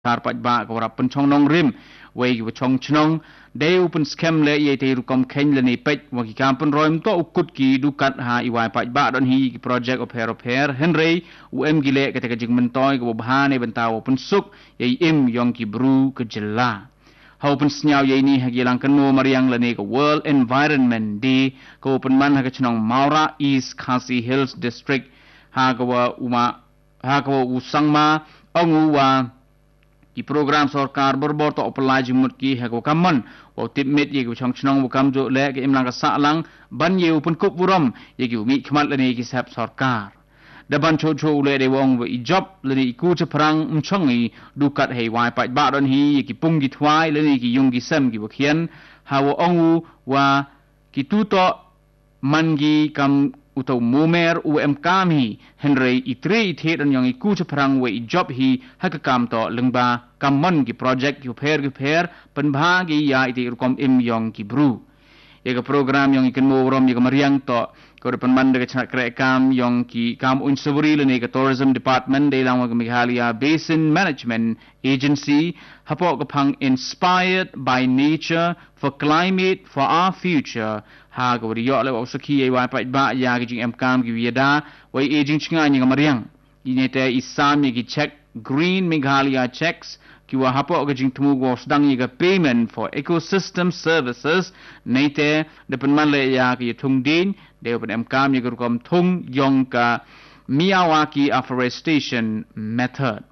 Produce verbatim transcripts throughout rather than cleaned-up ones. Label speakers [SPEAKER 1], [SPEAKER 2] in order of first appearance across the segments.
[SPEAKER 1] Tarpat ba ko rap penchong nong rim wei ki chong chnong deu pen scam le ye te rukom khen le ni pet wa ki kam pen roim to ukut ki dukat ha iwai pat ba don hi ki project of hero pair henry um gile ke te jing mentoy ko bha ne bentaw pen suk ye im yong ki bru ke jela hau pen snyau ye ni ha gilang keno mariang le ni ko world environment day ko pen man ha ke chnong maura east khasi hills district ha ko wa uma ha ko usang ma ong wa ki program sarkar berbor to apply jimut ki ha ko kamman o tipmet ye ko chong chnong bu kam jo le ke imlang ka sa lang ban ye upun kup buram ye ki mi khmat le ni ki sap sarkar da ban cho cho le de wong we job le ni ku che prang um chong i dukat hei wai pa ba don hi ye ki pung ki thwai le ni ki yung ki sem ki bu khian ha wo ong wa ki tu to man gi kam utau mumer u em kam hi henry itri the dan yang iku chaprang we job hi hakam to lengba kamon ki project ki pher ki pher penbha gi ya iti rukom im yong ki bru ye ka program yang ikan mo rom ye ka mariang to ko de penman de chak kre kam yong ki kam un savuri le ne ka tourism department de lang wa Meghalaya basin management agency hapo ka phang inspired by nature for climate for our future ha ko ri yo le wa sakhi ye wa pa ba ya ki jing em kam ki yada wai aging chinga ni ka mariang ni te isam ye ki check green Meghalaya checks ki wa hapo ka jing tumu go sedang ye ka payment for ecosystem services nei te de penman le ya ki thung din de pen em kam ye ka kom thung yong ka Miyawaki afforestation method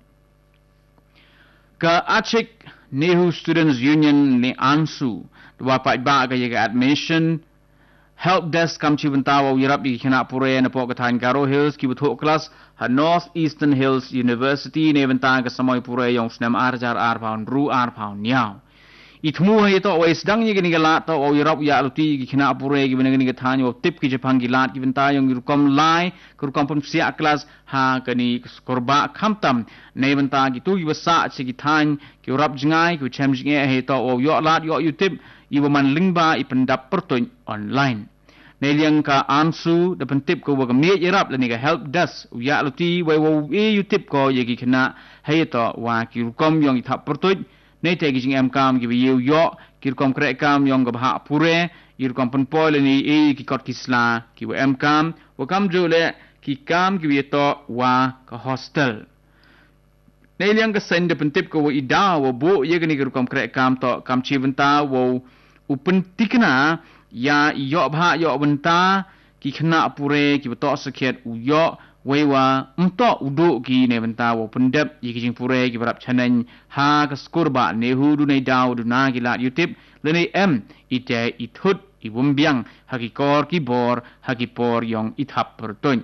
[SPEAKER 1] ka achik Nehu Students Union ni ansu wa pa ba ka ye ka admission help desk kam chi bentaw yirap ki khana pure na po ka than Garo Hills ki butho class ha North Eastern Hills University ne benta ka samoy pure yong snam arjar ar pound ru ar pound nyao itmu he to wais dang ye ni gala to o yirap ya luti ki khana pure ki ben ni ka than yo tip ki je phang gilat ki benta yong rukom lai rukom pum sia class ha kani korba khamtam ne benta ki tu yasa chi ki than ki rap jingai ki chem jingai he to o yo lat yo you tip ibu man lingba ipendap pertun online. Neliang ka ansu da pentip ko wag mi yerap lani ka help desk ya luti wai wo e you tip ko ye ki khna hay to wa ki kom yong thap pertun nei te ki jing em kam ki yu yo ki kom kre kam yong ka bha pure ir kom pen poi lani e ki kot kisla ki wa em kam wa kam jo le ki kam ki to wa ka hostel nei liang ka send pentip ko wa ida wa bo ye ni ki kom kre kam to kam chi venta wo upen tikna ya yo bha yo benta ki khna pure ki to sakhet u yo wewa mto udu ki ne benta wo pendep yi ki jing pure ki barap chanen ha ka skurba ne hu du nei daw du na ki la youtube le nei em ite ithut i bumbiang ha ki kor ki bor ha ki por yong ithap pertun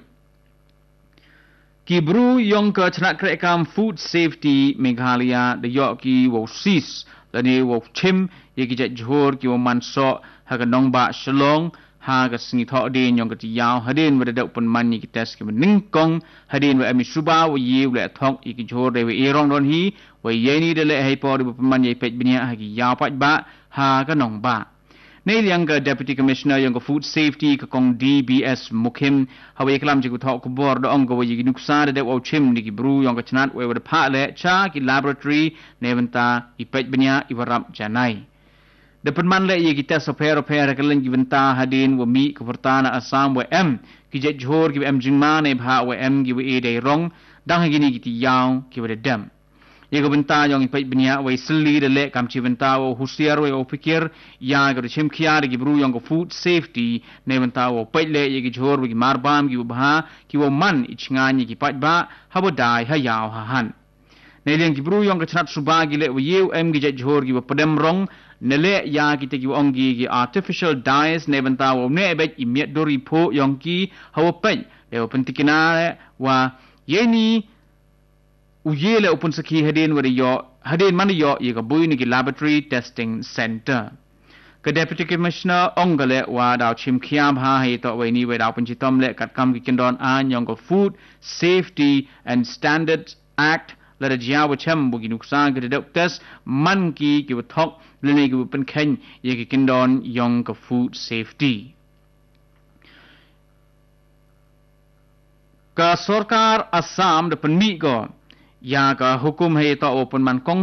[SPEAKER 1] ki bru yong ka chna kre kam food safety Meghalaya de yo ki wo sis lani wo chim ye ki jet jhor ki wo man so ha ka nong ba shlong ha ka singi tho din yong ka ti yaw hadin wa da pun man ni ki test ki ning kong hadin wa ami suba wo ye le thok ki jhor de we rong don hi wa ye ni de le hai por bu man ye pet binia ha ki yaw pat ba ha ka nong ba nei liang ka deputy commissioner yang ka food safety ka kong D B S mukhim hawe klam ji ku thok ku bor do ong ko yi nuksa de wo chim ni ki bru yang ka chnat we wa pha le cha ki laboratory neventa i pet binia i warap janai de penman le ye ki test opera opera ka len ki venta hadin wo mi ka pertana asam we em ki je jhor ki em jingma ne bha we em ki we e de rong dang gi ni ki ti yaw ki we de dem ye ko benta yong pai binia we sli de le kam chi benta wo husiar we o pikir ya ga chim khiar gi bru yong ko food safety ne benta wo pai le ye gi jhor gi mar bam gi bha ki wo man ichnga ni gi pat ba ha bo dai ha yaw ha han ne leng gi bru yong ka chnat suba gi le we ye em gi je jhor gi padam rong ne le ya gi te gi ong gi gi artificial dyes ne benta wo ne be i miet dori pho yong ki ha wo pai le wo pentikina wa ye ni uyele upun sakhi hadin wa yo hadin man yo ye ka bui ni ki laboratory testing center ka deputy commissioner ongale wa daw chim khiam ha he to we ni we daw pun chi tom le kat kam ki kindon an yong ko food safety and standards act la da jia wa chem bu ki nuksa ga de test man ki ki wa thok le ni ki pen khen ye ki kindon yong ko food safety ka sarkar Assam de pen mi ko ya ka hukum he to open man kong